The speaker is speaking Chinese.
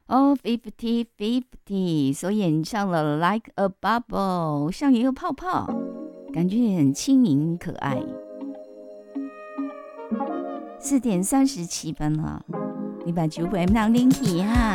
哦，50-50所演唱了《Like a Bubble》，像一个泡泡，感觉很轻盈可爱。4:37了，你把酒杯拿拎起哈。